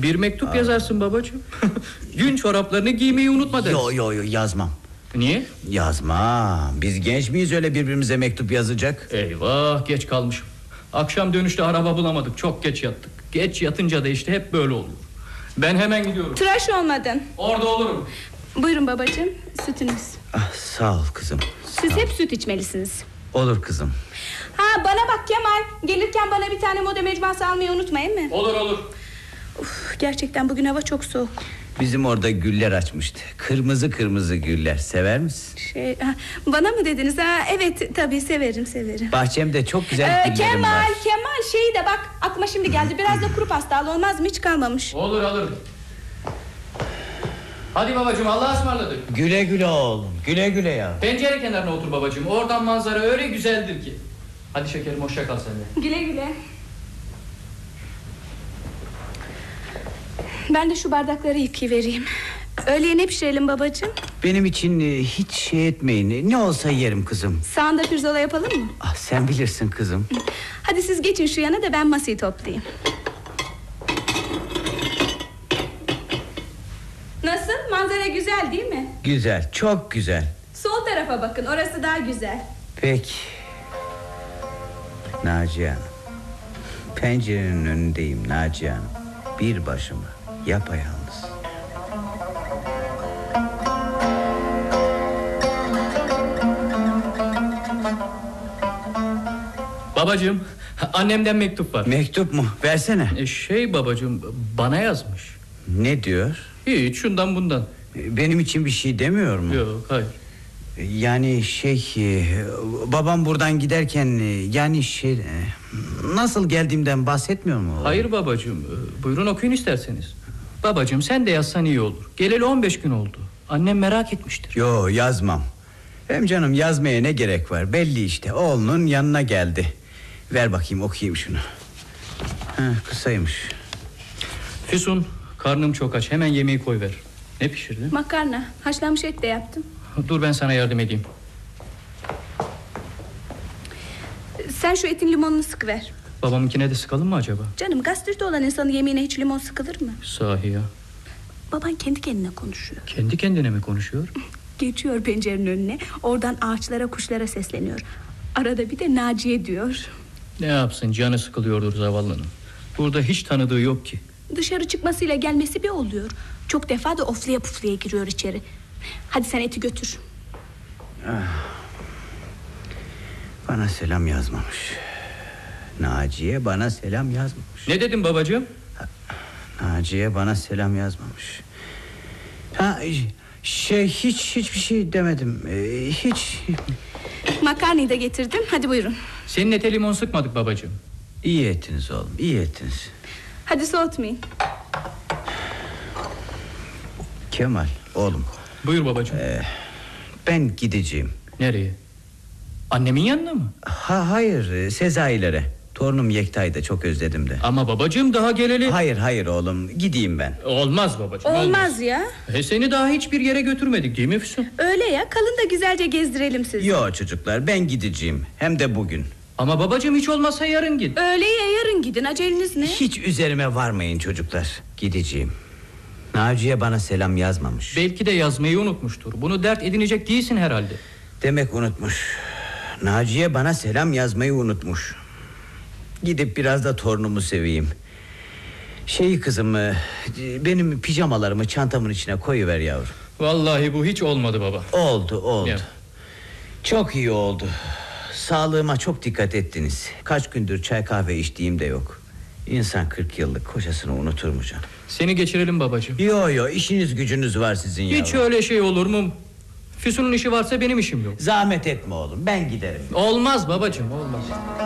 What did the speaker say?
Bir mektup yazarsın babacığım. Gün çoraplarını giymeyi unutma dersin. Yo yazmam. Niye? Yazmam. Biz genç miyiz öyle birbirimize mektup yazacak? Eyvah, geç kalmışım. Akşam dönüşte araba bulamadık, çok geç yattık. Geç yatınca da işte hep böyle oluyor. Ben hemen gidiyorum. Tıraş olmadın. Orada olurum. Buyurun babacığım, sütünüz. Sağ ol kızım. Siz hep süt içmelisiniz. Olur kızım. Ha, bana bak Kemal, gelirken bana bir tane moda mecmuası almayı unutmayın mı? Olur. Gerçekten bugün hava çok soğuk. Bizim orada güller açmıştı. Kırmızı güller. Sever misin? Bana mı dediniz? Evet tabii, severim. Bahçemde çok güzel güllerim var. Kemal şeyi de bak, aklıma şimdi geldi. Biraz da kuru pastalı olmaz mı? Hiç kalmamış. Olur alırım. Hadi babacığım, Allah'a ısmarladık. Güle güle oğlum, güle ya. Pencere kenarına otur babacığım. Oradan manzara öyle güzeldir ki. Hadi şekerim, hoşça kal sen de. Güle. Ben de şu bardakları yıkayıvereyim. Öğleyin ne pişirelim babacığım? Benim için hiç şey etmeyin. Ne olsa yerim kızım. Sağında pirzola yapalım mı? Sen bilirsin kızım. Hadi siz geçin şu yana da ben masayı toplayayım. Nasıl? Manzara güzel değil mi? Güzel, çok güzel. Sol tarafa bakın, orası daha güzel. Peki. Naciye Hanım, pencerenin önündeyim Naciye Hanım. Bir başıma, yapayalnız. Babacığım, annemden mektup var. Mektup mu? Versene. Babacığım, bana yazmış. Ne diyor? Hiç, şundan bundan. Benim için bir şey demiyor mu? Yok, hayır. Yani babam buradan giderken nasıl geldiğimden bahsetmiyor mu? Hayır babacığım, buyurun okuyun isterseniz. Babacığım, sen de yazsan iyi olur. Geleli 15 gün oldu. Annem merak etmiştir. Yo, yazmam. Hem canım, yazmaya ne gerek var? Belli işte, oğlunun yanına geldi. Ver bakayım, okuyayım şunu. Kısaymış. Füsun, karnım çok aç, hemen yemeği koyver. Ne pişirdin? Makarna, haşlanmış et de yaptım. Dur, ben sana yardım edeyim. Sen şu etin limonunu sıkıver. Babamınkine de sıkalım mı acaba? Canım, gastrite olan insanın yemeğine hiç limon sıkılır mı? Sahi ya. Baban kendi kendine konuşuyor. Kendi kendine mi konuşuyor? Geçiyor pencerenin önüne, oradan ağaçlara, kuşlara sesleniyor. Arada bir de Naciye diyor. Ne yapsın, canı sıkılıyordur zavallının. Burada hiç tanıdığı yok ki. Dışarı çıkmasıyla gelmesi bir oluyor. Çok defa da oflaya puflaya giriyor içeri. Hadi sen eti götür. Bana selam yazmamış. Naciye bana selam yazmamış. Ne dedin babacığım? Naciye bana selam yazmamış. Hiçbir şey demedim. Hiç. Makarnayı da getirdim, hadi buyurun. Senin ete limon sıkmadık babacığım. İyi ettiniz oğlum, iyi ettiniz. Hadi soğutmayın. Kemal oğlum. Buyur babacığım. Ben gideceğim. Nereye? Annemin yanına mı? Hayır, Sezai'lere. Torunum Yekta'yı da çok özledim de. Ama babacığım, daha geleli... Hayır oğlum, gideyim ben. Olmaz babacığım, olmaz ya. Seni daha hiçbir yere götürmedik değil mi Füsun? Öyle ya, kalın da güzelce gezdirelim sizi. Yo çocuklar, ben gideceğim. Hem de bugün. Ama babacığım, hiç olmazsa yarın git. Öyle ya, yarın gidin, aceleniz ne? Hiç üzerime varmayın çocuklar. Gideceğim. Naciye bana selam yazmamış. Belki de yazmayı unutmuştur. Bunu dert edinecek değilsin herhalde. Demek unutmuş. Naciye bana selam yazmayı unutmuş. Gidip biraz da torunumu seveyim. Kızım, benim pijamalarımı çantamın içine koyuver yavrum. Vallahi bu hiç olmadı baba. Oldu Ya. Çok iyi oldu. Sağlığıma çok dikkat ettiniz. Kaç gündür çay kahve içtiğim de yok. İnsan 40 yıllık kocasını unutur mu canım? Seni geçirelim babacığım. Yo, işiniz gücünüz var sizin yavrum. Hiç öyle şey olur mu? Füsun'un işi varsa benim işim yok. Zahmet etme oğlum, ben giderim. Olmaz babacığım, olmaz.